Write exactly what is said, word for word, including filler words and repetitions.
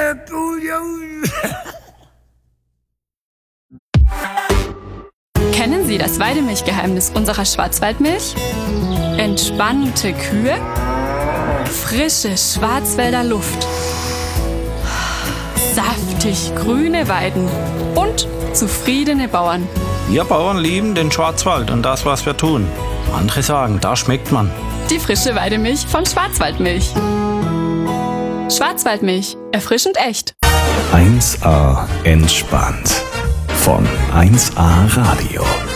Kennen Sie das Weidemilchgeheimnis unserer Schwarzwaldmilch? Entspannte Kühe, frische Schwarzwälder Luft, saftig grüne Weiden und zufriedene Bauern. Wir Bauern lieben den Schwarzwald und das, was wir tun. Andere sagen, da schmeckt man. Die frische Weidemilch von Schwarzwaldmilch. Schwarzwaldmilch, erfrischend echt. eins A entspannt von eins A Radio.